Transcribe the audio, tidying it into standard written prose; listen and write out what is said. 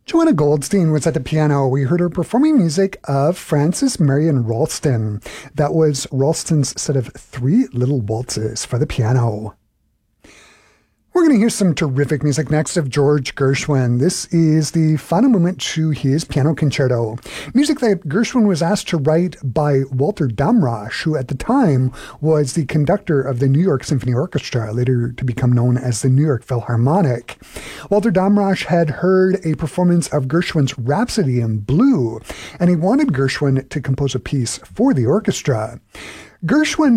Joanna Goldstein was at the piano. We heard her performing music of Frances Marion Ralston. That was Ralston's set of Three Little Waltzes for the piano. We're going to hear some terrific music next of George Gershwin. This is the final movement to his piano concerto. Music that Gershwin was asked to write by Walter Damrosch, who at the time was the conductor of the New York Symphony Orchestra, later to become known as the New York Philharmonic. Walter Damrosch had heard a performance of Gershwin's Rhapsody in Blue, and he wanted Gershwin to compose a piece for the orchestra. Gershwin